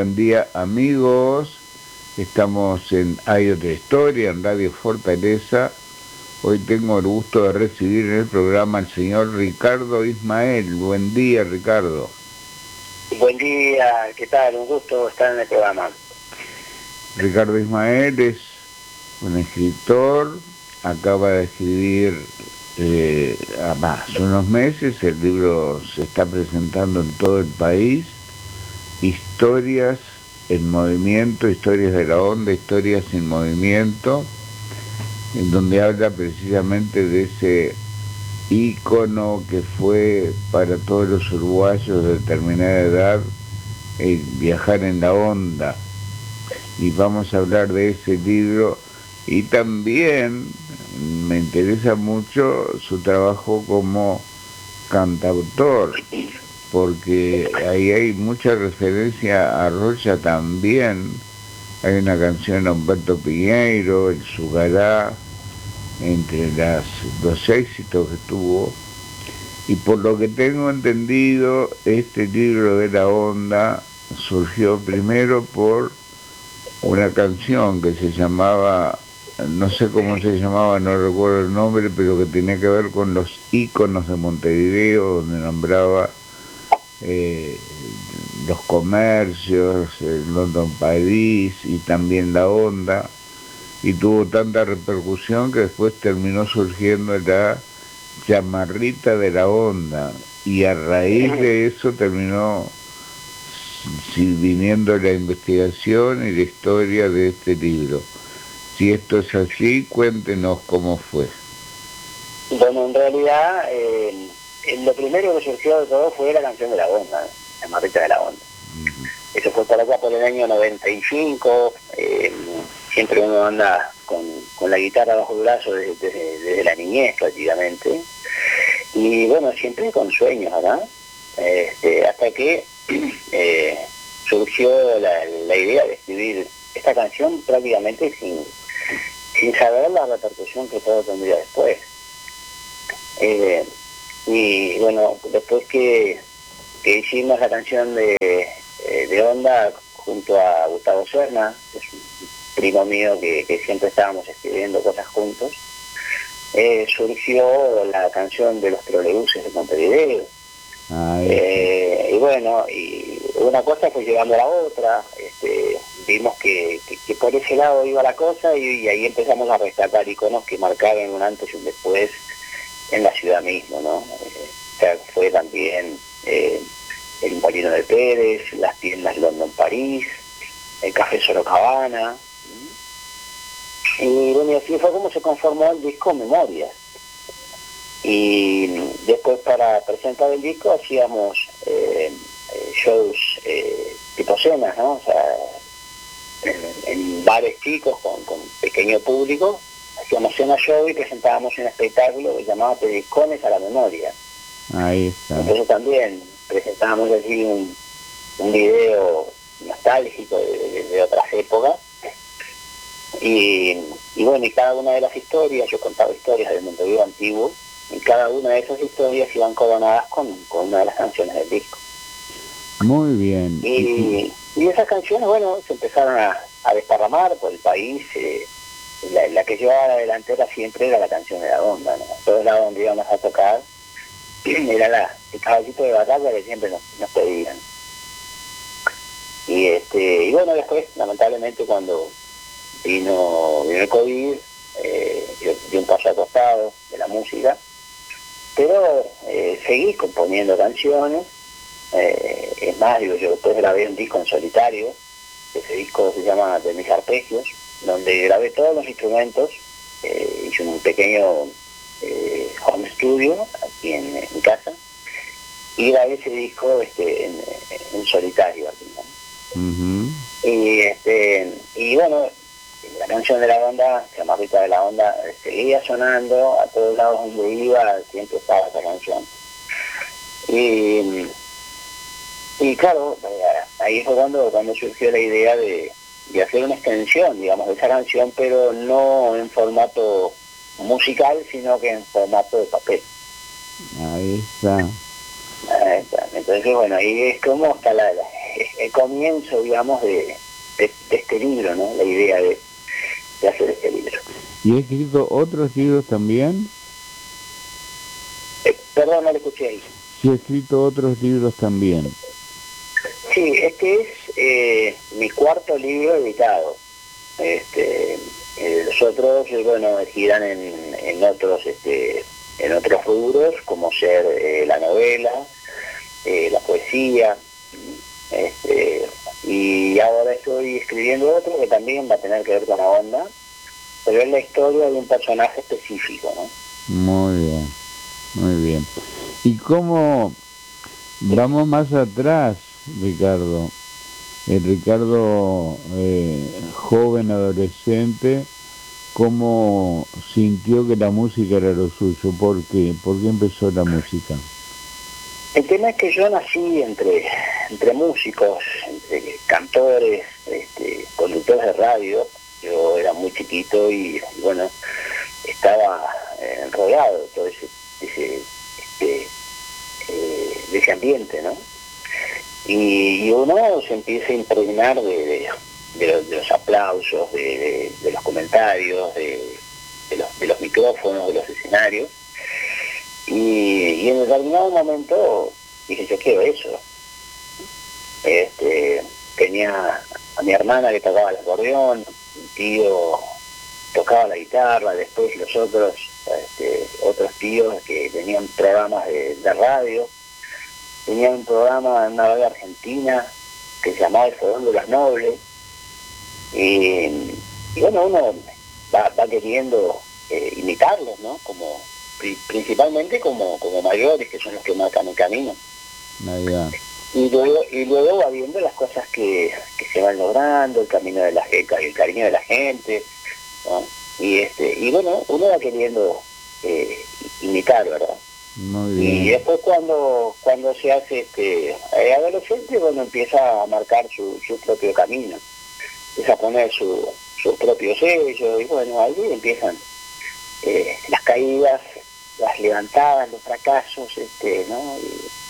buen día amigos. Estamos en Hay otra historia, en Radio Fortaleza. Hoy tengo el gusto de recibir en el programa al señor Ricardo Ismael. Buen día, Ricardo. Buen día, ¿qué tal? Un gusto estar en el programa. Ricardo Ismael es un escritor, acaba de escribir hace unos meses, el libro se está presentando en todo el país, Historias en Movimiento, Historias de la Onda, Historias en Movimiento, en donde habla precisamente de ese ícono que fue para todos los uruguayos de determinada edad el viajar en la onda. Y vamos a hablar de ese libro, y también me interesa mucho su trabajo como cantautor, porque ahí hay mucha referencia a Rocha también. Hay una canción a Humberto Piñeiro, El Sugará, entre los éxitos que tuvo. Y por lo que tengo entendido, este libro de la onda surgió primero por una canción que se llamaba, no sé cómo se llamaba, no recuerdo el nombre, pero que tenía que ver con los íconos de Montevideo, donde nombraba los comercios, el London Paris y también la onda, y tuvo tanta repercusión que después terminó surgiendo la Chamarrita de la Onda, y a raíz de eso terminó viniendo la investigación y la historia de este libro. Si esto es así, cuéntenos cómo fue. Bueno, en realidad, lo primero que surgió de todo fue la canción de la onda, la Marrita de la Onda. Eso fue por acá por el año 95, siempre uno anda con la guitarra bajo el brazo desde la niñez prácticamente, y bueno, siempre con sueños, ¿verdad? Hasta que surgió la idea de escribir esta canción prácticamente sin saber la repercusión que todo tendría después. Y bueno, después que hicimos la canción de Onda junto a Gustavo Serna, que es un primo mío que siempre estábamos escribiendo cosas juntos, surgió la canción de los trolebuses de Montevideo. Y bueno, y una cosa fue llevando a la otra, vimos que por ese lado iba la cosa, y ahí empezamos a rescatar iconos que marcaron un antes y un después en la ciudad mismo, ¿no? O sea, fue también el Molino de Pérez, las tiendas London París, el Café Sorocabana, y bueno, y así fue como se conformó el disco Memorias. Y después, para presentar el disco, hacíamos shows tipo cenas, ¿no? O sea, en bares chicos con pequeño público, hacíamos cena show y presentábamos un espectáculo que llamaba Pediscones a la Memoria. Ahí está. Entonces también presentábamos así un video nostálgico de otras épocas. Y bueno, y cada una de las historias, yo contaba historias del Montevideo antiguo, y cada una de esas historias iban coronadas con una de las canciones del disco. Muy bien. Y esas canciones, bueno, se empezaron a desparramar por el país. La que llevaba a la delantera siempre era la canción de la onda, ¿no? Todos lados donde íbamos a tocar era el caballito de batalla que siempre nos pedían. Y bueno, después, lamentablemente, cuando vino el COVID, yo di un paso al costado de la música, pero seguí componiendo canciones. Es más, digo, yo después grabé un disco en solitario. Ese disco se llama De mis arpegios, donde grabé todos los instrumentos. Hice un pequeño home studio aquí en mi casa, y grabé ese disco en solitario aquí, ¿no? Y bueno, la canción de la onda, Chamarrita de la Onda, seguía sonando a todos lados donde iba, siempre estaba esa canción. Y claro, ahí fue cuando surgió la idea de hacer una extensión, digamos, de esa canción, pero no en formato musical, sino que en formato de papel. Ahí está. Entonces, bueno, ahí es como está el comienzo, digamos, de este libro, ¿no? La idea de hacer este libro. ¿Y he escrito otros libros también? Perdón, no le escuché ahí. Sí, he escrito otros libros también. Sí, este es mi cuarto libro editado. Los otros, bueno, giran en otros rubros, como ser la novela, la poesía, y ahora estoy escribiendo otro que también va a tener que ver con la onda, pero es la historia de un personaje específico, ¿no? Muy bien, muy bien. ¿Y cómo vamos más atrás, Ricardo? El Ricardo joven, adolescente, ¿cómo sintió que la música era lo suyo? ¿Por qué? ¿Por qué empezó la música? El tema es que yo nací entre músicos, entre cantores, conductores de radio. Yo era muy chiquito y bueno, estaba rodeado de todo de ese ambiente, ¿no? Y uno se empieza a impregnar de los aplausos, de los comentarios, de los micrófonos, de los escenarios. Y en determinado momento dije, yo quiero eso. Tenía a mi hermana que tocaba el acordeón, mi tío tocaba la guitarra, después los otros tíos que tenían programas de radio. Tenían un programa en una radio argentina que se llamaba El Fogón de los Nobles. Y bueno, uno va queriendo imitarlos, ¿no? Principalmente como mayores, que son los que marcan el camino. Y luego va viendo las cosas que se van logrando, el camino de el cariño de la gente, ¿no? Y bueno, uno va queriendo imitar, ¿verdad? Muy bien. Y después cuando se hace adolescente, bueno, empieza a marcar su propio camino, empieza a poner su propio sello, y bueno, ahí empiezan las caídas, las levantadas, los fracasos, ¿no?